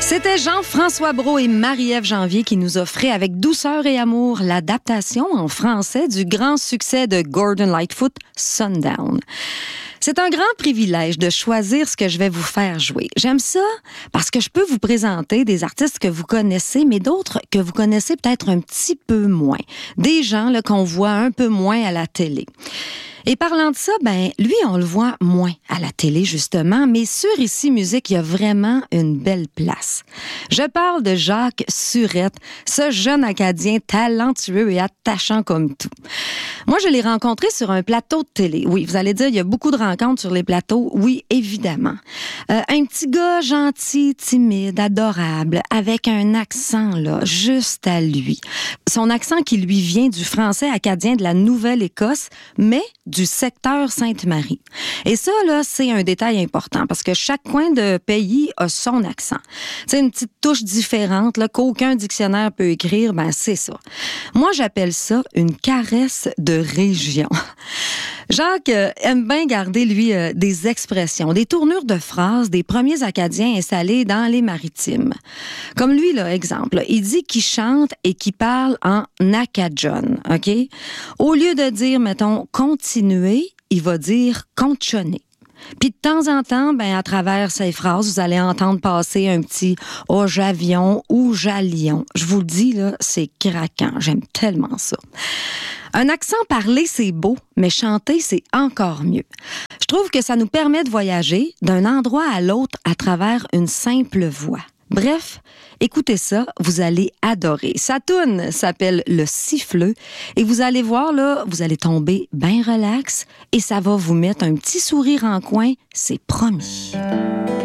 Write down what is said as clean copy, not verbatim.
C'était Jean-François Brault et Marie-Ève Janvier qui nous offraient avec douceur et amour l'adaptation en français du grand succès de Gordon Lightfoot, Sundown. C'est un grand privilège de choisir ce que je vais vous faire jouer. J'aime ça parce que je peux vous présenter des artistes que vous connaissez, mais d'autres que vous connaissez peut-être un petit peu moins. Des gens là, qu'on voit un peu moins à la télé. Et parlant de ça, lui, on le voit moins à la télé, justement, mais sur Ici Musique, il y a vraiment une belle place. Je parle de Jacques Surette, ce jeune Acadien talentueux et attachant comme tout. Moi, je l'ai rencontré sur un plateau de télé. Oui, vous allez dire, il y a beaucoup de rencontres sur les plateaux. Oui, évidemment. Un petit gars gentil, timide, adorable, avec un accent, là, juste à lui. Son accent qui lui vient du français acadien de la Nouvelle-Écosse, mais du secteur Sainte-Marie. Et ça, là, c'est un détail important parce que chaque coin de pays a son accent. C'est une petite touche différente là, qu'aucun dictionnaire peut écrire, c'est ça. Moi, j'appelle ça une caresse de région. Jacques aime bien garder, lui, des expressions, des tournures de phrases des premiers Acadiens installés dans les Maritimes. Comme lui, là, exemple, il dit qu'il chante et qu'il parle en acadjon, OK? Au lieu de dire, mettons, continuer, il va dire conchonner. Puis de temps en temps, à travers ces phrases, vous allez entendre passer un petit « oh, j'avion » ou « j'allion ». Je vous le dis, là, c'est craquant. J'aime tellement ça. Un accent parlé, c'est beau, mais chanter, c'est encore mieux. Je trouve que ça nous permet de voyager d'un endroit à l'autre à travers une simple voix. Bref, écoutez ça, vous allez adorer. Sa toune s'appelle Le Siffleux et vous allez voir, là, vous allez tomber bien relax et ça va vous mettre un petit sourire en coin, c'est promis.